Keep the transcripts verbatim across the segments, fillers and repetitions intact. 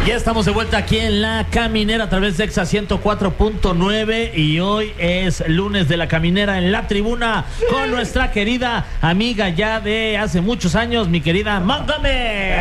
Ya estamos de vuelta aquí en La Caminera a través de Exa ciento cuatro punto nueve y hoy es lunes de La Caminera en la tribuna con nuestra querida amiga ya de hace muchos años, mi querida Montgomery.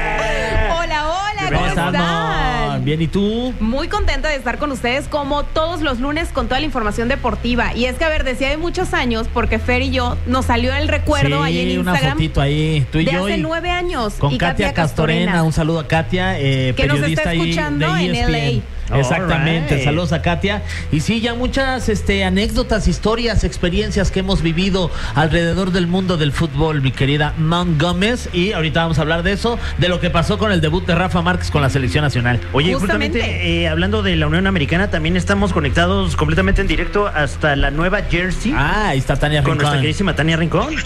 Hola, hola, ¿cómo están? Bien, ¿y tú? Muy contenta de estar con ustedes como todos los lunes con toda la información deportiva. Y es que, a ver, decía de muchos años, porque Fer y yo nos salió el recuerdo sí, ahí en Instagram. Una fotito ahí, tú y de yo. hace y nueve años. Con y Katia, Katia Castorena. Castorena. Un saludo a Katia, eh, que periodista nos está escuchando ahí de en L A. Exactamente, right. Saludos a Katia. Y sí, ya muchas este, anécdotas, historias, experiencias que hemos vivido alrededor del mundo del fútbol, mi querida Mount Gómez. Y ahorita vamos a hablar de eso, de lo que pasó con el debut de Rafa Márquez con la selección nacional. Oye, justamente, justamente eh, hablando de la Unión Americana, también estamos conectados completamente en directo hasta la Nueva Jersey. Ah, ahí está Tania Rincón. Con nuestra queridísima Tania Rincón.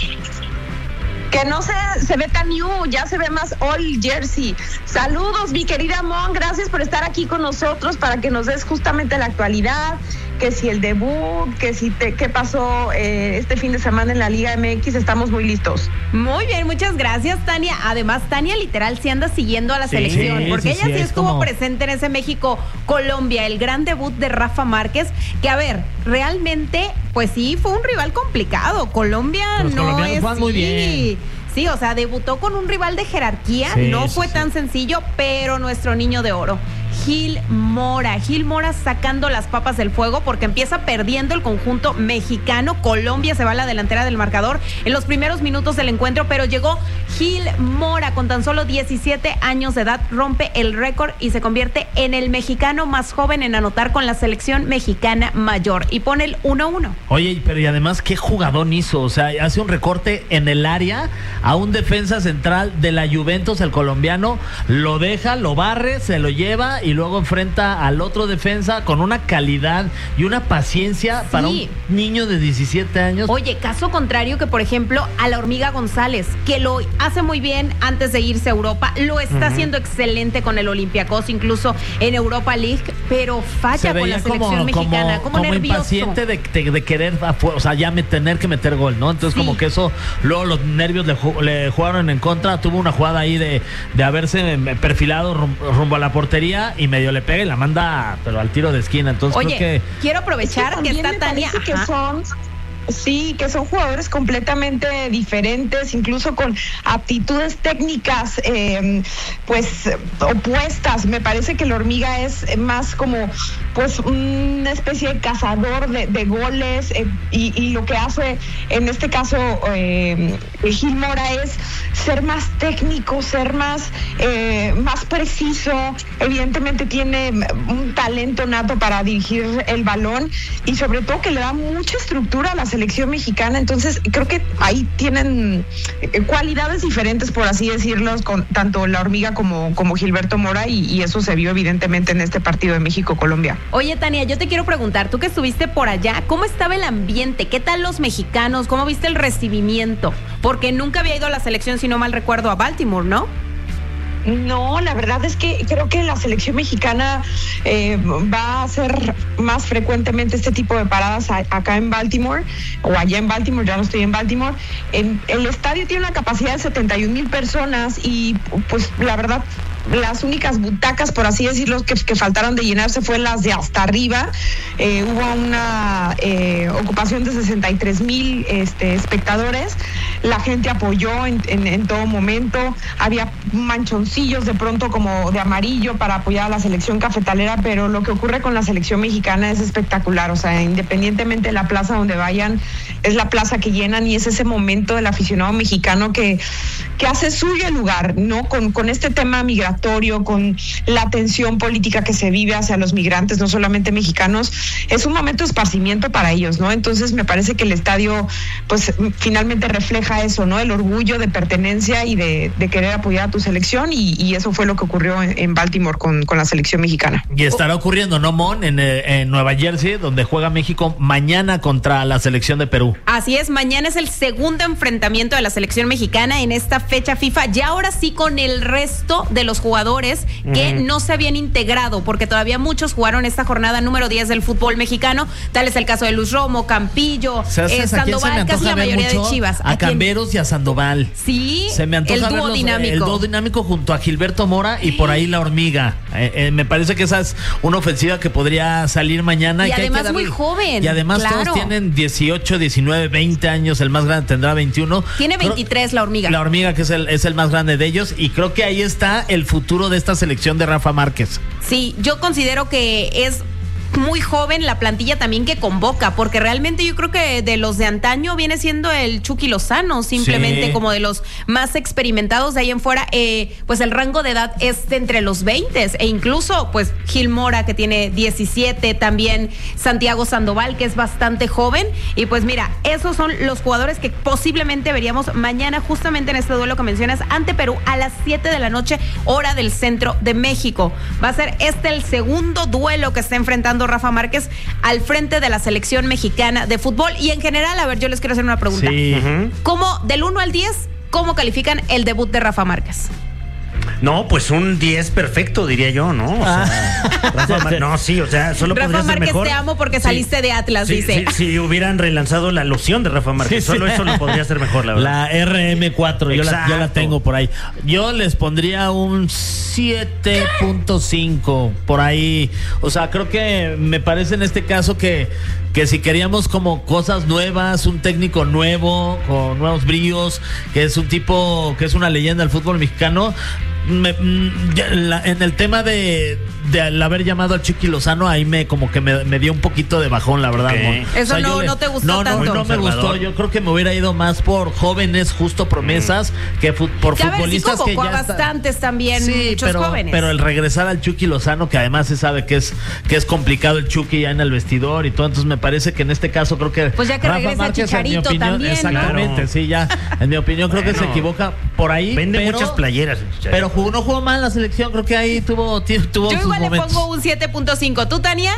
Que no se, se ve tan new, ya se ve más all jersey. Saludos, mi querida Mon, gracias por estar aquí con nosotros para que nos des justamente la actualidad, que si el debut, que si te, qué pasó eh, este fin de semana en la Liga M X, estamos muy listos. Muy bien, muchas gracias, Tania. Además, Tania literal sí anda siguiendo a la sí, selección, sí, porque sí, ella sí, sí estuvo como... presente en ese México-Colombia, el gran debut de Rafa Márquez, que a ver, realmente, pues sí, fue un rival complicado. Colombia Los no es... Muy bien. Sí, o sea, debutó con un rival de jerarquía, sí, no fue sí, tan sí. sencillo, pero nuestro niño de oro, Gil Mora, Gil Mora sacando las papas del fuego porque empieza perdiendo el conjunto mexicano. Colombia se va a la delantera del marcador en los primeros minutos del encuentro, pero llegó Gil Mora con tan solo diecisiete años de edad, rompe el récord y se convierte en el mexicano más joven en anotar con la selección mexicana mayor y pone el uno a uno. Oye, pero y además, ¿qué jugadón hizo? O sea, hace un recorte en el área a un defensa central de la Juventus, el colombiano, lo deja, lo barre, se lo lleva y luego enfrenta al otro defensa con una calidad y una paciencia sí. para un niño de diecisiete años. Oye, caso contrario que, por ejemplo, a la Hormiga González, que lo hace muy bien antes de irse a Europa, lo está uh-huh. haciendo excelente con el Olympiacos, incluso en Europa League, pero falla con la selección como, mexicana, como, como, como nervioso. Impaciente de, de, de querer, o sea, ya me, tener que meter gol, ¿no? Entonces sí. como que eso, luego los nervios le, le jugaron en contra, tuvo una jugada ahí de, de haberse perfilado rumbo a la portería y medio le pega y la manda, pero al tiro de esquina. Entonces Oye, creo que quiero aprovechar es que, que está Tania. Que son, sí, que son jugadores completamente diferentes, incluso con aptitudes técnicas eh, pues opuestas. Me parece que la Hormiga es más como pues una especie de cazador de, de goles eh, y, y lo que hace en este caso eh, Gil Mora es ser más técnico, ser más eh, más preciso. Evidentemente tiene un talento nato para dirigir el balón y sobre todo que le da mucha estructura a la selección mexicana. Entonces creo que ahí tienen cualidades diferentes, por así decirlo, con tanto la Hormiga como, como Gilberto Mora y, y eso se vio evidentemente en este partido de México-Colombia. Oye, Tania, yo te quiero preguntar, tú que estuviste por allá, ¿cómo estaba el ambiente? ¿Qué tal los mexicanos? ¿Cómo viste el recibimiento? Porque nunca había ido a la selección, si no mal recuerdo, a Baltimore, ¿no? No, la verdad es que creo que la selección mexicana eh, va a hacer más frecuentemente este tipo de paradas a, acá en Baltimore o allá en Baltimore, ya no estoy en Baltimore. En, el estadio tiene una capacidad de setenta y un mil personas y pues la verdad las únicas butacas, por así decirlo, que, que faltaron de llenarse fue las de hasta arriba. Eh, hubo una eh, ocupación de sesenta y tres mil este, espectadores. La gente apoyó en, en, en todo momento. Había manchoncillos de pronto como de amarillo para apoyar a la selección cafetalera, pero lo que ocurre con la selección mexicana es espectacular. O sea, independientemente de la plaza donde vayan, es la plaza que llenan y es ese momento del aficionado mexicano que, que hace suyo el lugar, ¿no? Con, con este tema migratorio, con la tensión política que se vive hacia los migrantes, no solamente mexicanos, es un momento de esparcimiento para ellos, ¿no? Entonces me parece que el estadio pues finalmente refleja eso, ¿no? El orgullo de pertenencia y de, de querer apoyar a tu selección y, y eso fue lo que ocurrió en, en Baltimore con, con la selección mexicana. Y estará ocurriendo, ¿no, Mon? En, en Nueva Jersey, donde juega México mañana contra la selección de Perú. Perú. Así es, mañana es el segundo enfrentamiento de la selección mexicana en esta fecha FIFA, ya ahora sí con el resto de los jugadores que uh-huh. no se habían integrado, porque todavía muchos jugaron esta jornada número diez del fútbol mexicano, tal es el caso de Luz Romo, Campillo, eh, Sandoval, casi la mayoría de Chivas. A, a Camberos y a Sandoval. Sí, se me antoja el dúo verlos, dinámico. El dúo dinámico junto a Gilberto Mora y por ahí la hormiga. Eh, eh, me parece que esa es una ofensiva que podría salir mañana. Y, y además darle, muy joven. Y además claro. todos tienen dieciocho, diecinueve, veinte años. El más grande tendrá veintiuno. Tiene veintitrés creo, la hormiga. La hormiga, que es el, es el más grande de ellos. Y creo que ahí está el futuro de esta selección de Rafa Márquez. Sí, yo considero que es muy joven la plantilla también que convoca, porque realmente yo creo que de los de antaño viene siendo el Chucky Lozano, simplemente sí. como de los más experimentados de ahí en fuera, eh, pues el rango de edad es de entre los veinte e incluso pues Gil Mora que tiene diecisiete, también Santiago Sandoval que es bastante joven y pues mira, esos son los jugadores que posiblemente veríamos mañana justamente en este duelo que mencionas ante Perú a las siete de la noche, hora del centro de México. Va a ser este el segundo duelo que está enfrentando Rafa Márquez al frente de la selección mexicana de fútbol y en general, a ver, yo les quiero hacer una pregunta. Sí. Uh-huh. ¿Cómo, del uno al diez, cómo califican el debut de Rafa Márquez? No, pues un diez perfecto, diría yo, ¿no? O sea, ah. Rafa Mar- no, sí, o sea, solo Rafa podría ser Márquez, mejor. te amo porque sí. saliste de Atlas, sí, dice. Sí, si hubieran relanzado la loción de Rafa Márquez, sí, solo sí. eso lo podría ser mejor, la verdad. La R M cuatro, yo la, yo la tengo por ahí. Yo les pondría un siete punto cinco por ahí. O sea, creo que me parece en este caso que, que si queríamos como cosas nuevas, un técnico nuevo, con nuevos bríos, que es un tipo, que es una leyenda del fútbol mexicano, Me, la, en el tema de, de al haber llamado al Chucky Lozano, ahí me como que me, me dio un poquito de bajón, la verdad. Okay. Eso o sea, no, le, no te gustó no, tanto. No, no me gustó. Yo creo que me hubiera ido más por jóvenes, justo promesas, mm. que fu- por ya futbolistas ver, sí que ya bastantes está... también, sí, muchos pero, jóvenes. Pero el regresar al Chucky Lozano, que además se sabe que es que es complicado el Chucky ya en el vestidor y todo, entonces me parece que en este caso creo que pues ya que Rafa regresa Márquez, Chicharito opinión, también, exactamente, ¿no? sí, ya, en mi opinión creo bueno, que se equivoca por ahí. Vende pero, muchas playeras. Chicharito. Pero jugó, no jugó mal la selección, creo que ahí tuvo, tuvo yo sus igual momentos. Le pongo un siete punto cinco. ¿Tú, Tania?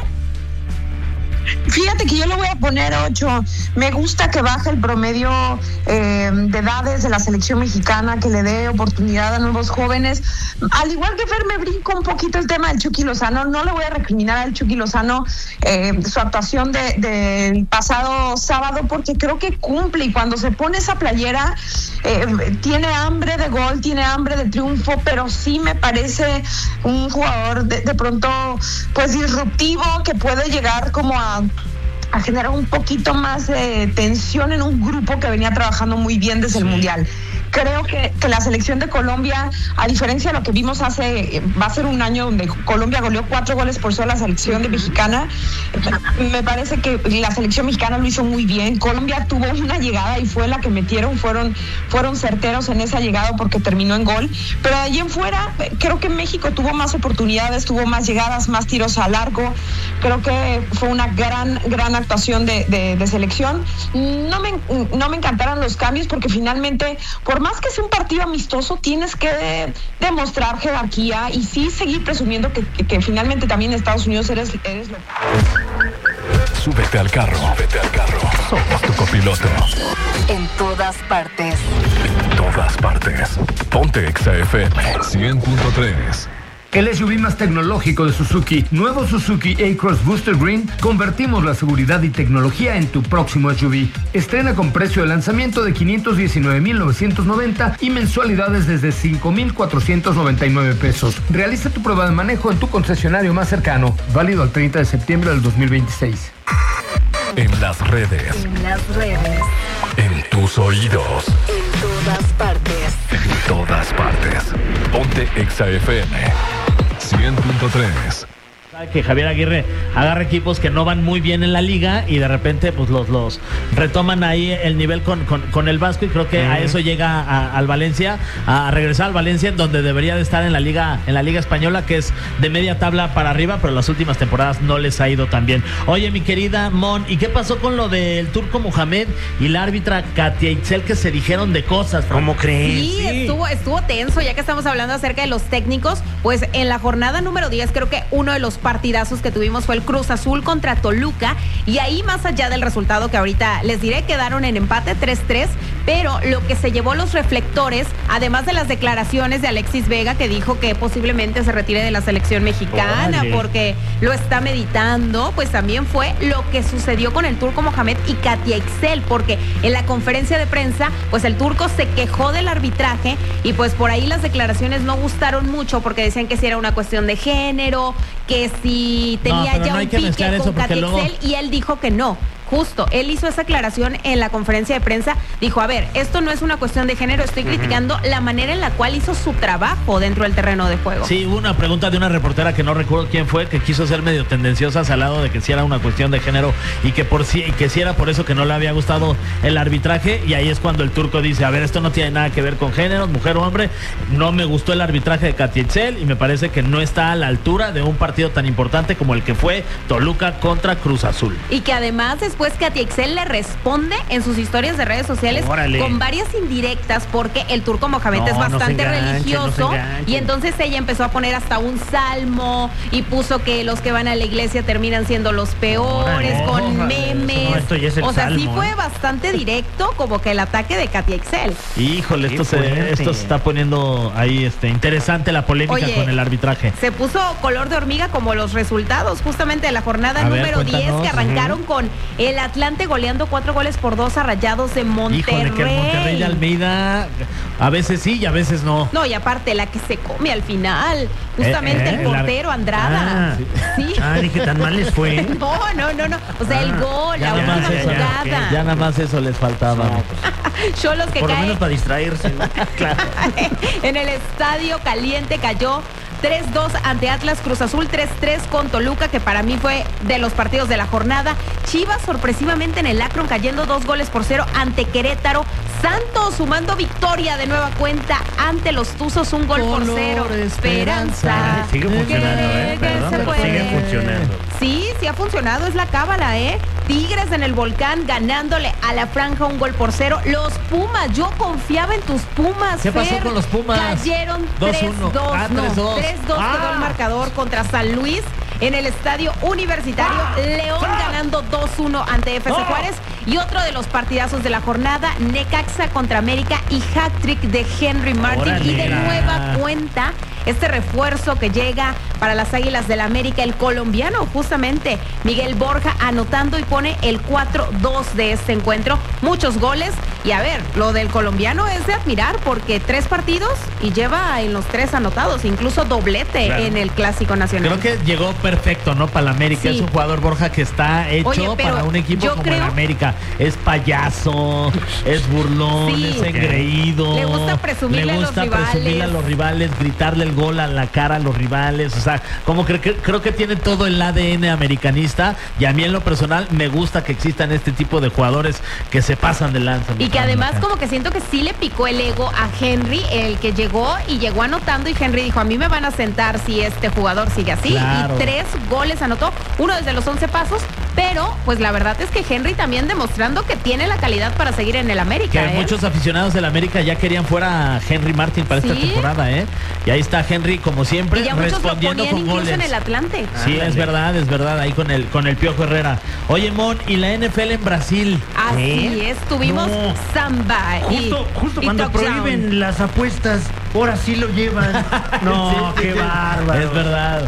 Fíjate que yo le voy a poner ocho. Me gusta que baje el promedio eh, de edades de la selección mexicana, que le dé oportunidad a nuevos jóvenes. Al igual que Fer, me brinco un poquito el tema del Chucky Lozano. No le voy a recriminar al Chucky Lozano eh, su actuación del de pasado sábado, porque creo que cumple, y cuando se pone esa playera eh, tiene hambre de gol, tiene hambre de triunfo, pero sí me parece un jugador de, de pronto pues disruptivo, que puede llegar como a a generar un poquito más de tensión en un grupo que venía trabajando muy bien desde sí. el Mundial. Creo que, que la selección de Colombia, a diferencia de lo que vimos hace, va a ser un año donde Colombia goleó cuatro goles por sola a la selección de mexicana, me parece que la selección mexicana lo hizo muy bien. Colombia tuvo una llegada y fue la que metieron, fueron, fueron certeros en esa llegada porque terminó en gol, pero de allí en fuera creo que México tuvo más oportunidades, tuvo más llegadas, más tiros a largo. Creo que fue una gran, gran actuación de, de, de selección. No me, no me encantaron los cambios porque finalmente, por más que sea un partido amistoso, tienes que de, demostrar jerarquía y sí seguir presumiendo que, que, que finalmente también en Estados Unidos eres, eres lo... Súbete al carro, súbete al carro. Somos tu copiloto. En todas partes. En todas partes. Ponte Exa F M cien punto tres. El S U V más tecnológico de Suzuki, nuevo Suzuki A-Cross Booster Green, convertimos la seguridad y tecnología en tu próximo S U V. Estrena con precio de lanzamiento de quinientos diecinueve mil novecientos noventa y mensualidades desde cinco mil cuatrocientos noventa y nueve pesos. Realiza tu prueba de manejo en tu concesionario más cercano, válido al treinta de septiembre del dos mil veintiséis. En las redes. En las redes. En tus oídos. En todas partes. En todas partes. Ponte Exa F M cien punto tres. Que Javier Aguirre agarra equipos que no van muy bien en la liga y de repente pues los, los retoman ahí el nivel con, con, con el Vasco, y creo que uh-huh. a eso llega a, al Valencia, a regresar al Valencia, donde debería de estar en la liga en la liga española, que es de media tabla para arriba, pero las últimas temporadas no les ha ido tan bien. Oye, mi querida Mon, ¿y qué pasó con lo del Turco Mohamed y la árbitra Katia Itzel, que se dijeron de cosas? ¿Cómo crees? Sí, sí, estuvo estuvo tenso, ya que estamos hablando acerca de los técnicos. Pues en la jornada número diez, creo que uno de los partidazos que tuvimos fue el Cruz Azul contra Toluca, y ahí, más allá del resultado que ahorita les diré, quedaron en empate tres tres, pero lo que se llevó los reflectores, además de las declaraciones de Alexis Vega, que dijo que posiblemente se retire de la selección mexicana Órale. porque lo está meditando, pues también fue lo que sucedió con el Turco Mohamed y Katia Ixel, porque en la conferencia de prensa, pues el Turco se quejó del arbitraje, y pues por ahí las declaraciones no gustaron mucho, porque decían que si era una cuestión de género, que si tenía pero ya no hay un que pique mezclar eso, con porque Katia luego- Ixel, y él dijo que no. Justo, él hizo esa aclaración en la conferencia de prensa, dijo, a ver, esto no es una cuestión de género, estoy criticando la manera en la cual hizo su trabajo dentro del terreno de juego. Sí, hubo una pregunta de una reportera que no recuerdo quién fue, que quiso ser medio tendenciosa al lado de que si era una cuestión de género y que por sí, y que si era por eso que no le había gustado el arbitraje, y ahí es cuando el Turco dice, a ver, esto no tiene nada que ver con géneros, mujer o hombre, no me gustó el arbitraje de Katia Ixel y me parece que no está a la altura de un partido tan importante como el que fue Toluca contra Cruz Azul. Y que además después Katia Ixel le responde en sus historias de redes sociales Órale. con varias indirectas, porque el Turco Mohamed No, es no se bastante enganchen, religioso, no se enganchen. y entonces ella empezó a poner hasta un salmo y puso que los que van a la iglesia terminan siendo los peores, Órale. con Órale. memes. No, esto ya es el o sea, sí salmo, fue ¿eh? bastante directo como que el ataque de Katia Ixel. Híjole, Qué esto se, fuerte. esto se está poniendo ahí este interesante la polémica Oye, con el arbitraje. Se puso color de hormiga como los resultados justamente de la jornada A ver, número diez, cuéntanos. que arrancaron con el Atlante goleando cuatro goles por dos a Rayados de Monterrey. Híjole, que el Monterrey de Almeida a veces sí y a veces no. No, y aparte la que se come al final, justamente Eh, eh, el el ar- portero Andrada. Ah, sí. Ah, dije, ¿tan mal les fue? No, no, no, no. O sea, el Ah, gol, Ya la nada última más eso, jugada. ya nada más eso les faltaba. No, pues, Cholos que por lo cae menos para distraerse, ¿no? Claro. en el estadio caliente cayó tres dos ante Atlas. Cruz Azul tres tres con Toluca, que para mí fue de los partidos de la jornada. Chivas sorpresivamente en el Akron cayendo dos goles por cero ante Querétaro. Santos sumando victoria de nueva cuenta ante los Tuzos, un gol por Color cero. Esperanza. Esperanza. Sigue funcionando, ¿eh? Que Perdón, se pero puede. sigue funcionando. Sí, sí ha funcionado, es la cábala, ¿eh? Tigres en el Volcán ganándole a la Franja un gol por cero. Los Pumas, yo confiaba en tus Pumas, ¿Qué pasó Fer. con los Pumas? Cayeron dos tres uno. dos, Ah, no, tres dos. tres dos Ah. quedó el marcador contra San Luis en el Estadio Universitario. León ganando dos uno ante F C Ah. Juárez. Y otro de los partidazos de la jornada, Necaxa contra América y hat-trick de Henry Martin. Órale. Y de nueva cuenta, este refuerzo que llega para las Águilas del la América, el colombiano justamente Miguel Borja, anotando y pone el cuatro dos de este encuentro. Muchos goles, y a ver, lo del colombiano es de admirar, porque tres partidos y lleva en los tres anotados, incluso doblete Claro. en el Clásico Nacional. Creo que llegó perfecto, ¿no? Para la América. Sí. Es un jugador, Borja, que está hecho Oye, pero para un equipo yo como creo- el América. Es payaso, es burlón, Sí. es engreído. Le gusta presumirle le a los gusta rivales. presumirle a los rivales, gritarle el gol a la cara a los rivales. O sea, como que, que- creo que tiene todo el A D N americanista. Y a mí en lo personal me gusta que existan este tipo de jugadores que se pasan de lanza. Y que además como que siento que sí le picó el ego a Henry, el que llegó y llegó anotando, y Henry dijo, a mí me van a sentar si este jugador sigue así. Claro. Y tres goles anotó, uno desde los once pasos, pero pues la verdad es que Henry también demostrando que tiene la calidad para seguir en el América. Que ¿eh? muchos aficionados del América ya querían fuera a Henry Martin para esta Sí. temporada, ¿eh? Y ahí está Henry, como siempre, Y ya muchos lo respondiendo ponían con incluso goles. en el Atlante. Sí, Ándale. es verdad, es verdad, ahí con el con el Piojo Herrera. Oye, Mon, y la N F L en Brasil. Así ¿Eh? es, tuvimos No. samba y, Justo, justo y cuando touchdown. prohíben las apuestas, ahora sí lo llevan. No, Sí, qué sí, bárbaro. Es verdad.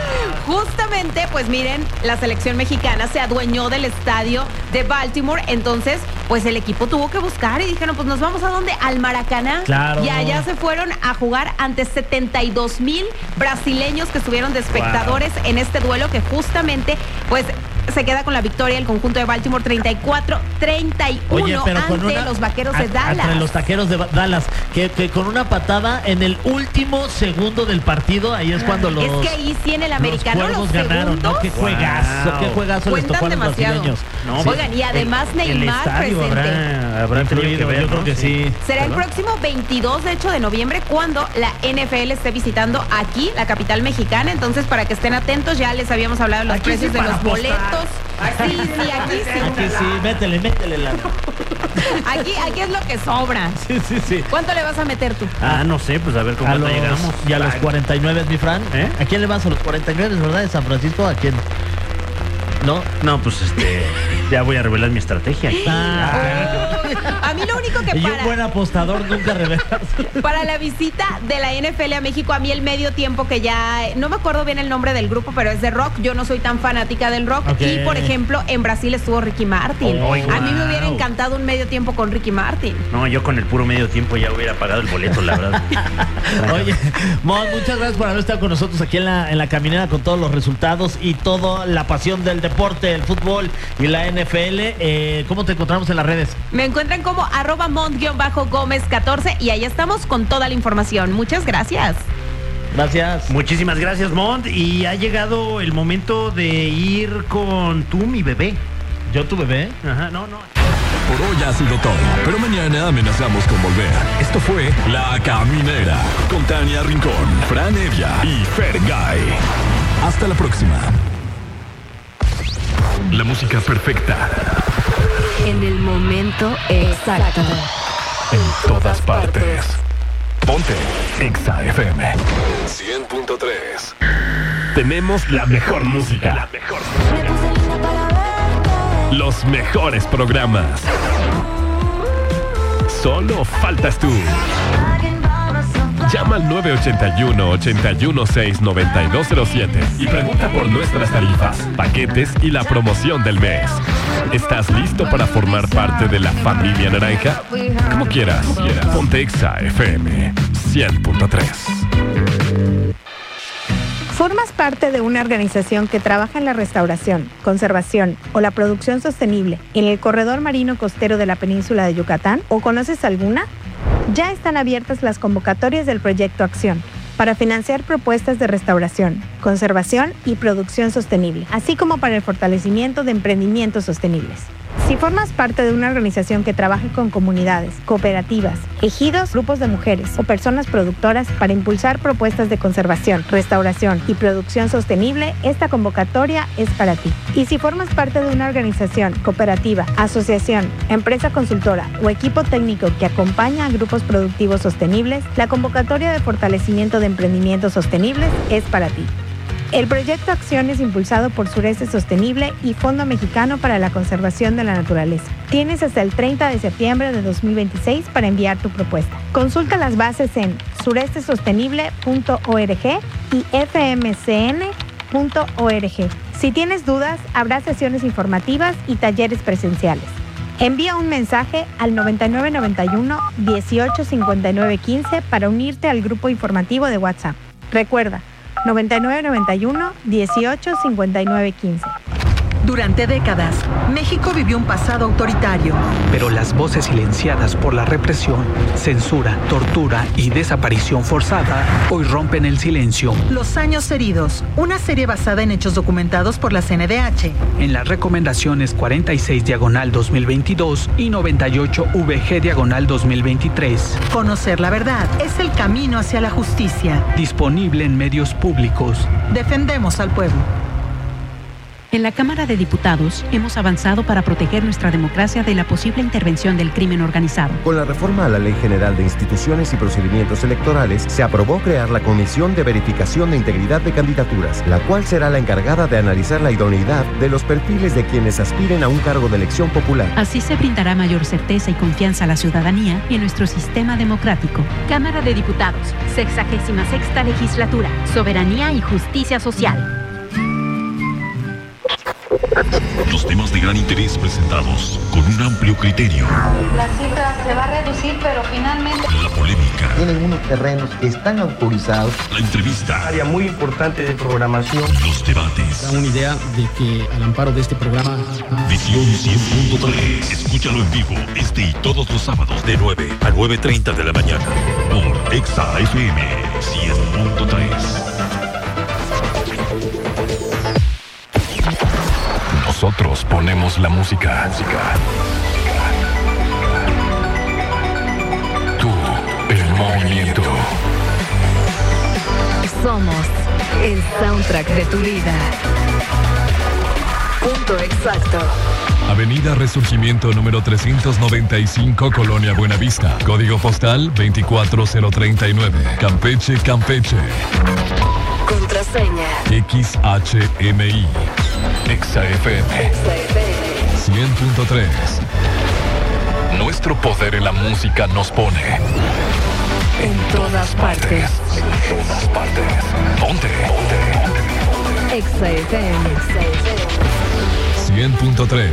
Justamente, pues miren, la selección mexicana se adueñó del estadio de Baltimore, entonces, pues el equipo tuvo que buscar y dijeron, pues nos vamos a dónde, al Maracaná. Claro. Y allá se fueron a jugar ante setenta y dos mil brasileños que estuvieron de espectadores en este duelo que justamente, pues se queda con la victoria el conjunto de Baltimore treinta y cuatro treinta y uno Oye, pero con ante una, los vaqueros de a- Dallas. Ante los taqueros de Ba- Dallas, que, que con una patada en el último segundo del partido, ahí es cuando los, es que ahí sí en el los americano los, cuervos ganaron, segundos ¿no? Qué juegazo, Wow. qué juegazo les cuentan tocó a los demasiado. brasileños. No, Sí. Oigan, y además el, el Neymar estadio presente. habrá, habrá tenido que Influido, ver, yo creo ¿no? que sí. Será el ¿Perdón? próximo veintidós, de hecho, de noviembre, cuando la N F L esté visitando aquí, la capital mexicana. Entonces, para que estén atentos, ya les habíamos hablado de los Aquí precios sí de para los apostar, boletos. Carlos. Sí, sí, aquí sí. Aquí sí, métele, métele la. Aquí, aquí es lo que sobra. Sí, sí, sí. ¿Cuánto le vas a meter tú? Ah, no sé, pues a ver cómo A los, llegamos. y a los cuarenta y nueve, mi Fran. ¿Eh? ¿A quién le vas a los cuarenta y nueve, verdad? ¿De San Francisco? ¿A quién? ¿No? No, pues este. Ya voy a revelar mi estrategia. Ah, A mí lo único que y un para, buen apostador nunca revela. para la visita de la N F L a México, a mí el medio tiempo que ya, no me acuerdo bien el nombre del grupo, pero es de rock, yo no soy tan fanática del rock. Ok. Y por ejemplo, en Brasil estuvo Ricky Martin. Oh, a mí me wow. hubiera encantado un medio tiempo con Ricky Martin. No, yo con el puro medio tiempo ya hubiera pagado el boleto, la verdad. Oye, Mon, muchas gracias por haber estado con nosotros aquí en la, en la caminera con todos los resultados y toda la pasión del deporte, el fútbol y la N F L. Eh, ¿Cómo te encontramos en las redes? Me encuentran como arroba mont-gómez catorce y ahí estamos con toda la información. Muchas gracias. Gracias. Muchísimas gracias, Mont. Y ha llegado el momento de ir con tú, mi bebé. ¿Yo tu bebé? Ajá, no, no. Por hoy ha sido todo, pero mañana amenazamos con volver. Esto fue La Caminera con Tania Rincón, Fran Evia y Fergay. Hasta la próxima. La música perfecta En el momento exacto. en todas partes. Ponte Exa F M cien punto tres. Tenemos la mejor música, la mejor música. Los mejores programas. Solo faltas tú. Llama al nueve ocho uno, ocho uno seis, nueve dos cero siete y pregunta por nuestras tarifas, paquetes y la promoción del mes. ¿Estás listo para formar parte de la familia naranja? Como quieras, ponte Exa F M cien punto tres. ¿Formas parte de una organización que trabaja en la restauración, conservación o la producción sostenible en el corredor marino costero de la península de Yucatán? ¿O conoces alguna? Ya están abiertas las convocatorias del Proyecto Acción para financiar propuestas de restauración, conservación y producción sostenible, así como para el fortalecimiento de emprendimientos sostenibles. Si formas parte de una organización que trabaje con comunidades, cooperativas, ejidos, grupos de mujeres o personas productoras para impulsar propuestas de conservación, restauración y producción sostenible, esta convocatoria es para ti. Y si formas parte de una organización, cooperativa, asociación, empresa consultora o equipo técnico que acompaña a grupos productivos sostenibles, la convocatoria de fortalecimiento de emprendimientos sostenibles es para ti. El proyecto Acción es impulsado por Sureste Sostenible y Fondo Mexicano para la Conservación de la Naturaleza. Tienes hasta el treinta de septiembre de dos mil veintiséis para enviar tu propuesta. Consulta las bases en sureste sostenible punto org y f m c n punto org. Si tienes dudas, habrá sesiones informativas y talleres presenciales. Envía un mensaje al noventa y nueve noventa y uno, dieciocho cincuenta y nueve quince para unirte al grupo informativo de WhatsApp. Recuerda, noventa y nueve noventa y uno, dieciocho cincuenta y nueve quince. Durante décadas, México vivió un pasado autoritario. Pero las voces silenciadas por la represión, censura, tortura y desaparición forzada hoy rompen el silencio. Los años heridos, una serie basada en hechos documentados por la C N D H. En las recomendaciones cuarenta y seis diagonal dos mil veintidós y noventa y ocho V G diagonal dos mil veintitrés. Conocer la verdad es el camino hacia la justicia. Disponible en medios públicos. Defendemos al pueblo. En la Cámara de Diputados hemos avanzado para proteger nuestra democracia de la posible intervención del crimen organizado. Con la reforma a la Ley General de Instituciones y Procedimientos Electorales, se aprobó crear la Comisión de Verificación de Integridad de Candidaturas, la cual será la encargada de analizar la idoneidad de los perfiles de quienes aspiren a un cargo de elección popular. Así se brindará mayor certeza y confianza a la ciudadanía y en nuestro sistema democrático. Cámara de Diputados, sexagésima sexta legislatura, soberanía y justicia social. Los temas de gran interés presentados con un amplio criterio. La cifra se va a reducir, pero finalmente... La polémica. Tienen unos terrenos que están autorizados. La entrevista. Área muy importante de programación. Los debates. Da una idea de que al amparo de este programa... Visión cien punto tres. Escúchalo en vivo este y todos los sábados de nueve a nueve treinta de la mañana por Exa F M cien punto tres. Nosotros ponemos la música. música. Tú, el movimiento. Somos el soundtrack de tu vida. Ponte Punto exacto. Avenida Resurgimiento número trescientos noventa y cinco, Colonia Buenavista. Código postal veinticuatro cero treinta y nueve. Campeche, Campeche. Contraseña. X H M I. Exa F M. Exa F M. cien punto tres. Nuestro poder en la música nos pone en todas partes. En todas partes. Ponte. Ponte. Exa F M. cien punto tres.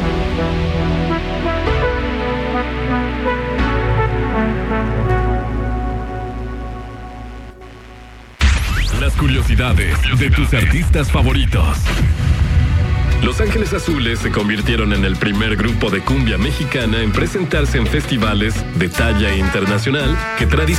Las curiosidades de tus artistas favoritos. Los Ángeles Azules se convirtieron en el primer grupo de cumbia mexicana en presentarse en festivales de talla internacional que tradicionalmente